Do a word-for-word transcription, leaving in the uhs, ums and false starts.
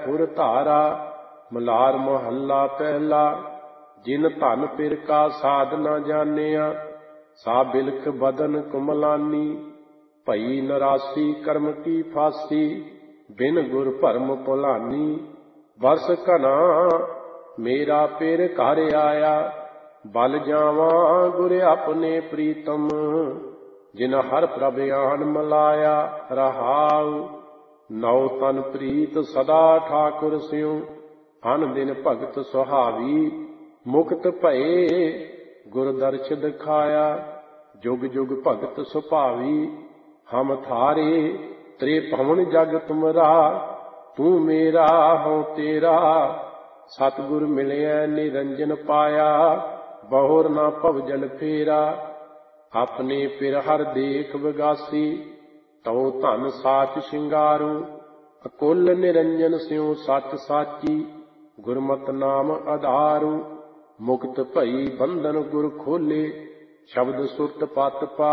खुर धारा। मलार महला पहला। जिन धन पिर का साध न जानिया, सा बिलख बदन कुमलानी। भई नरासी कर्म की फांसी, बिन गुर भरम भुलानी। बरस घना मेरा पिर घर आया, बल जावा गुर अपने प्रीतम। जिन हर प्रभ आन मलाया, रहाउ नौ तन प्रीत सदा ठाकुर स्यों। अन दिन भगत सुहावी, मुक्त भये गुर दर्श दिखाया। जुग जुग भगत सुभावी, हम थारे त्रिभुवन जग तुमरा। तू मेरा हूँ तेरा, सतगुर मिलिया निरंजन पाया। बहुर ना भवजन फेरा, अपने पिर हर देख विगासी। तौ धन साच शिंगारू, अकुल निरंजन स्यों सच साची। गुरमत नाम आधारू, मुक्त भई बंधन गुर खोले। शब्द सुरत पत पा